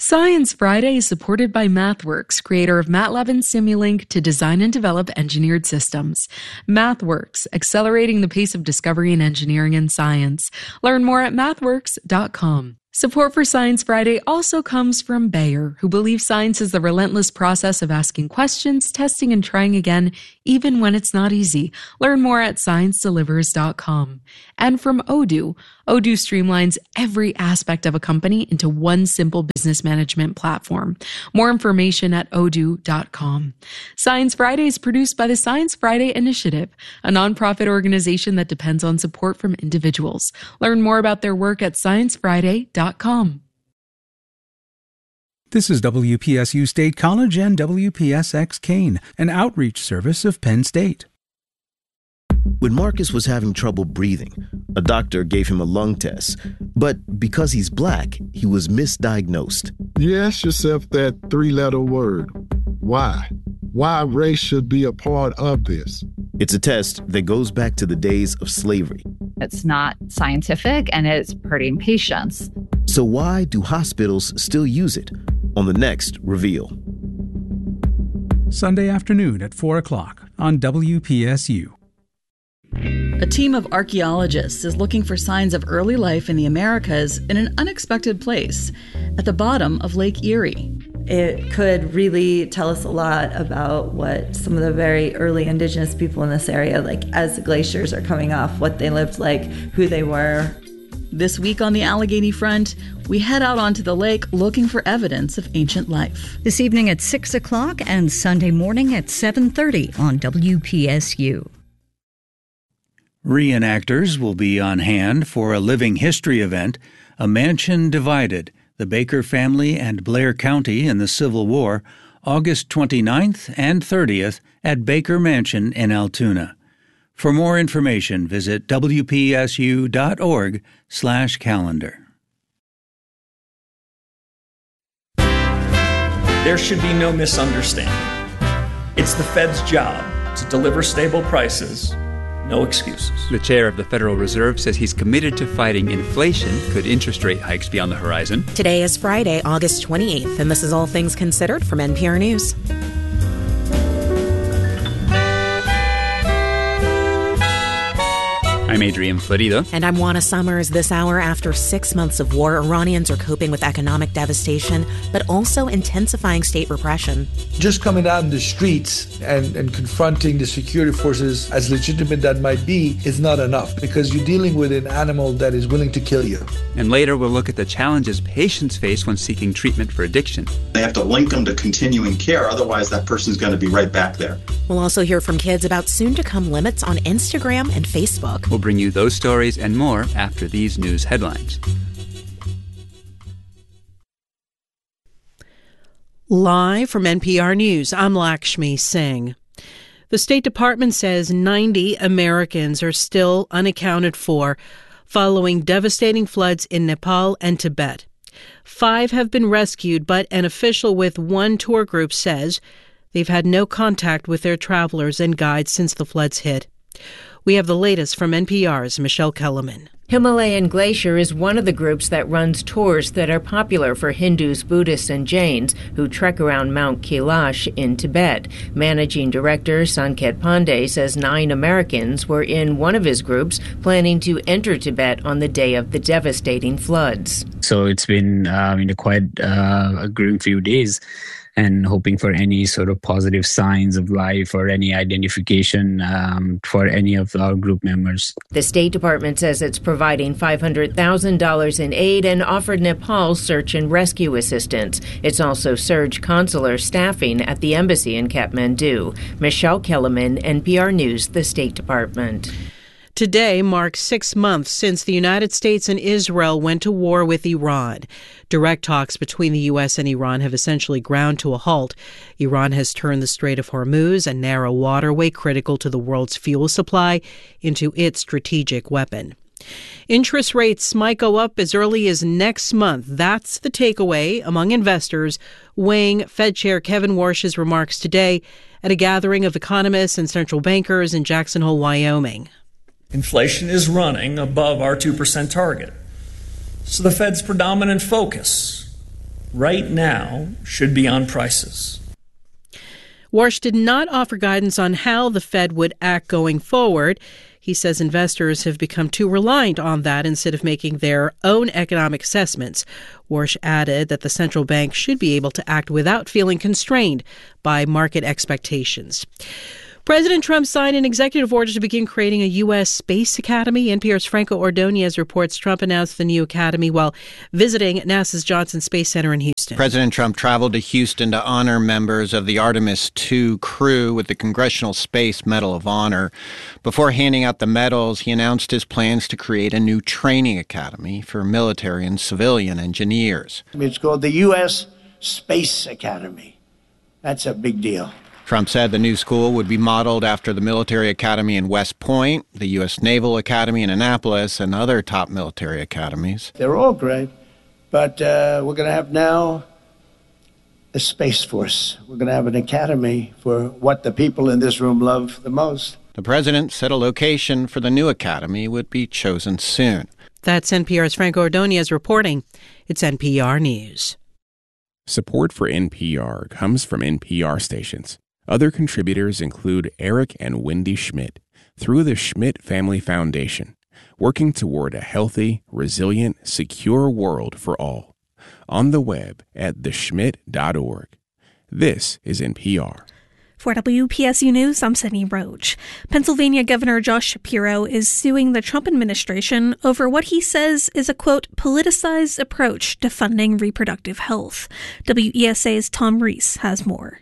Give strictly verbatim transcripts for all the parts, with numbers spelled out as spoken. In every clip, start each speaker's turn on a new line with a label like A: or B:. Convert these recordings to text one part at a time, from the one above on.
A: Science Friday is supported by MathWorks, creator of MATLAB and Simulink to design and develop engineered systems. MathWorks, accelerating the pace of discovery in engineering and science. Learn more at mathworks dot com. Support for Science Friday also comes from Bayer, who believes science is the relentless process of asking questions, testing, and trying again, even when it's not easy. Learn more at science delivers dot com. And from Odoo. Odoo streamlines every aspect of a company into one simple business management platform. More information at odoo dot com. Science Friday is produced by the Science Friday Initiative, a nonprofit organization that depends on support from individuals. Learn more about their work at science friday dot com.
B: This is W P S U State College and W P S X Kane, an outreach service of Penn State.
C: When Marcus was having trouble breathing, a doctor gave him a lung test. But because he's black, he was misdiagnosed.
D: You ask yourself that three-letter word. Why? Why race should be a part of this?
C: It's a test that goes back to the days of slavery.
E: It's not scientific, and it's hurting patients.
C: So why do hospitals still use it? On the next Reveal.
B: Sunday afternoon at four o'clock on W P S U.
F: A team of archaeologists is looking for signs of early life in the Americas in an unexpected place, at the bottom of Lake Erie.
G: It could really tell us a lot about what some of the very early indigenous people in this area, like as the glaciers are coming off, what they lived like, who they were.
F: This week on the Allegheny Front, we head out onto the lake looking for evidence of ancient life.
H: This evening at six o'clock and Sunday morning at seven thirty on W P S U.
I: Reenactors will be on hand for a living history event, A Mansion Divided, the Baker Family and Blair County in the Civil War, August twenty-ninth and thirtieth at Baker Mansion in Altoona. For more information, visit W P S U dot org slash calendar.
J: There should be no misunderstanding. It's the Fed's job to deliver stable prices. No excuses.
K: The chair of the Federal Reserve says he's committed to fighting inflation. Could interest rate hikes be on the horizon?
L: Today is Friday, August twenty-eighth, and this is All Things Considered from N P R News.
K: I'm Adrian Florido.
L: And I'm Juana Summers. This hour, after six months of war, Iranians are coping with economic devastation, but also intensifying state repression.
M: Just coming out in the streets and, and confronting the security forces, as legitimate that might be, is not enough, because you're dealing with an animal that is willing to kill you.
K: And later, we'll look at the challenges patients face when seeking treatment for addiction.
N: They have to link them to continuing care, otherwise that person's going to be right back there.
L: We'll also hear from kids about soon-to-come limits on Instagram and Facebook.
K: We'll bring you those stories and more after these news headlines.
O: Live from N P R News, I'm Lakshmi Singh. The State Department says ninety Americans are still unaccounted for following devastating floods in Nepal and Tibet. Five have been rescued, but an official with one tour group says they've had no contact with their travelers and guides since the floods hit. We have the latest from N P R's Michelle Kellerman.
P: Himalayan Glacier is one of the groups that runs tours that are popular for Hindus, Buddhists, and Jains who trek around Mount Kailash in Tibet. Managing director Sanket Pandey says nine Americans were in one of his groups planning to enter Tibet on the day of the devastating floods.
Q: So it's been uh, you know, quite uh, a grim few days, and hoping for any sort of positive signs of life or any identification um, for any of our group members.
P: The State Department says it's providing five hundred thousand dollars in aid and offered Nepal search and rescue assistance. It's also surged consular staffing at the embassy in Kathmandu. Michelle Kellerman, N P R News, the State Department.
O: Today marks six months since the United States and Israel went to war with Iran. Direct talks between the U S and Iran have essentially ground to a halt. Iran has turned the Strait of Hormuz, a narrow waterway critical to the world's fuel supply, into its strategic weapon. Interest rates might go up as early as next month. That's the takeaway among investors, weighing Fed Chair Kevin Warsh's remarks today at a gathering of economists and central bankers in Jackson Hole, Wyoming.
J: Inflation is running above our two percent target. So the Fed's predominant focus right now should be on prices.
O: Warsh did not offer guidance on how the Fed would act going forward. He says investors have become too reliant on that instead of making their own economic assessments. Warsh added that the central bank should be able to act without feeling constrained by market expectations. President Trump signed an executive order to begin creating a U S space academy. N P R's Franco Ordonez reports Trump announced the new academy while visiting NASA's Johnson Space Center in Houston.
R: President Trump traveled to Houston to honor members of the Artemis two crew with the Congressional Space Medal of Honor. Before handing out the medals, he announced his plans to create a new training academy for military and civilian engineers.
S: It's called the U S Space Academy. That's a big deal.
R: Trump said the new school would be modeled after the military academy in West Point, the U S Naval Academy in Annapolis, and other top military academies.
S: They're all great, but uh, we're going to have now a Space Force. We're going to have an academy for what the people in this room love the most.
R: The president said a location for the new academy would be chosen soon.
O: That's N P R's Franco Ordonez reporting. It's N P R News.
T: Support for N P R comes from N P R stations. Other contributors include Eric and Wendy Schmidt through the Schmidt Family Foundation, working toward a healthy, resilient, secure world for all. On the web at the schmidt dot org. This is N P R.
U: For W P S U News, I'm Sydney Roach. Pennsylvania Governor Josh Shapiro is suing the Trump administration over what he says is a, quote, politicized approach to funding reproductive health. W E S A's Tom Reese has more.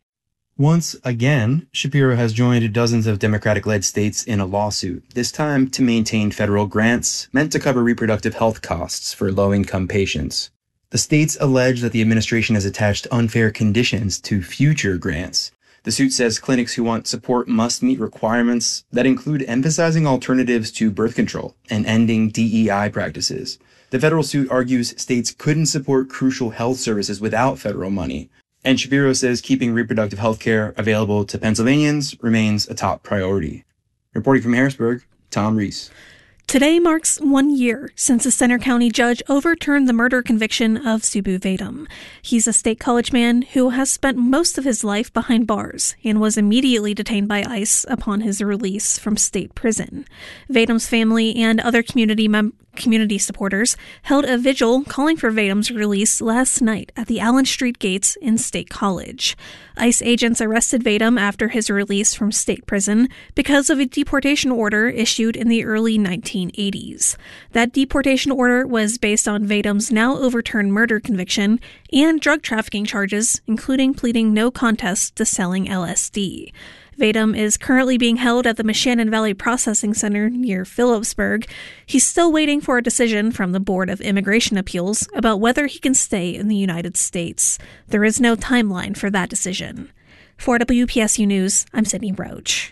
V: Once again, Shapiro has joined dozens of Democratic-led states in a lawsuit, this time to maintain federal grants meant to cover reproductive health costs for low-income patients. The states allege that the administration has attached unfair conditions to future grants. The suit says clinics who want support must meet requirements that include emphasizing alternatives to birth control and ending D E I practices. The federal suit argues states couldn't support crucial health services without federal money. And Shapiro says keeping reproductive health care available to Pennsylvanians remains a top priority. Reporting from Harrisburg, Tom Reese.
U: Today marks one year since a Centre County judge overturned the murder conviction of Subbu Vaidam. He's a State College man who has spent most of his life behind bars and was immediately detained by ICE upon his release from state prison. Vaidam's family and other community mem- community supporters held a vigil calling for Vaidam's release last night at the Allen Street gates in State College. ICE agents arrested Vaidam after his release from state prison because of a deportation order issued in the early nineteen eighties. That deportation order was based on Vaidam's now overturned murder conviction and drug trafficking charges, including pleading no contest to selling L S D. Vaidam is currently being held at the Moshannon Valley Processing Center near Phillipsburg. He's still waiting for a decision from the Board of Immigration Appeals about whether he can stay in the United States. There is no timeline for that decision. For W P S U News, I'm Sydney Roach.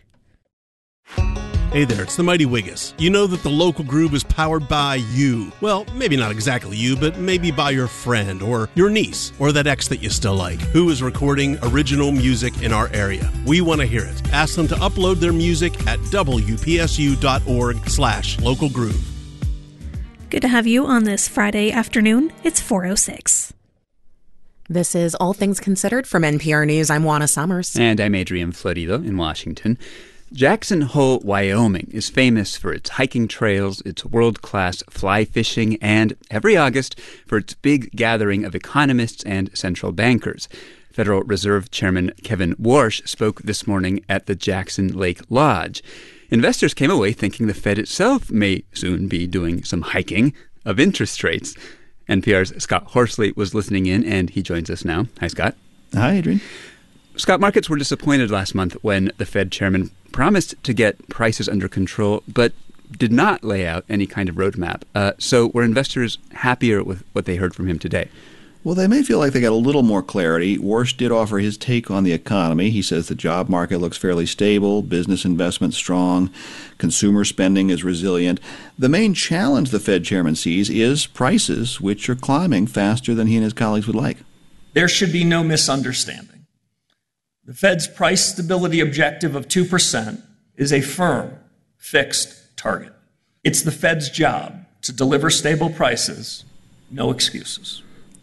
W: Hey there, it's the Mighty Wiggus. You know that the local groove is powered by you. Well, maybe not exactly you, but maybe by your friend or your niece or that ex that you still like, who is recording original music in our area. We want to hear it. Ask them to upload their music at W P S U dot org slash local groove.
U: Good to have you on this Friday afternoon. It's four oh six.
L: This is All Things Considered from N P R News. I'm Juana Summers.
K: And I'm Adrian Florido in Washington. Jackson Hole, Wyoming is famous for its hiking trails, its world-class fly fishing, and every August for its big gathering of economists and central bankers. Federal Reserve Chairman Kevin Warsh spoke this morning at the Jackson Lake Lodge. Investors came away thinking the Fed itself may soon be doing some hiking of interest rates. N P R's Scott Horsley was listening in, and he joins us now. Hi, Scott.
X: Hi, Adrian.
K: Scott, markets were disappointed last month when the Fed chairman promised to get prices under control, but did not lay out any kind of roadmap. Uh, so were investors happier with what they heard from him today?
X: Well, they may feel like they got a little more clarity. Warsh did offer his take on the economy. He says the job market looks fairly stable, business investment strong, consumer spending is resilient. The main challenge the Fed chairman sees is prices, which are climbing faster than he and his colleagues would like.
J: There should be no misunderstanding. The Fed's price stability objective of two percent is a firm, fixed target. It's the Fed's job to deliver stable prices, no excuses.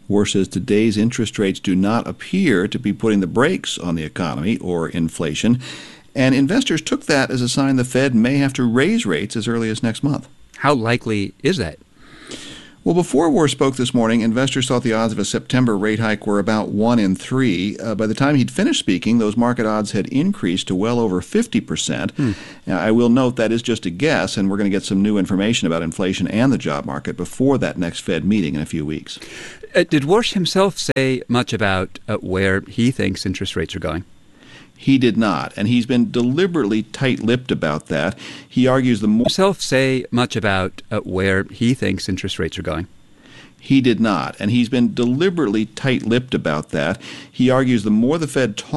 X: Warsh says today's interest rates do not appear to be putting the brakes on the economy or inflation, and investors took that as a sign the Fed may have to raise rates as early as next month.
K: How likely is that?
X: Well, before Warsh spoke this morning, investors thought the odds of a September rate hike were about one in three. Uh, by the time he'd finished speaking, those market odds had increased to well over fifty percent. Hmm. Now, I will note that is just a guess, and we're going to get some new information about inflation and the job market before that next Fed meeting in a few weeks.
K: Uh, did Warsh himself say much about uh, where he thinks interest rates are going?
X: He did not, and he's been deliberately tight-lipped about that. He argues the more...
K: himself say much about uh, where he thinks interest rates are going?
X: He did not, and he's been deliberately tight-lipped about that. He argues the more the Fed talks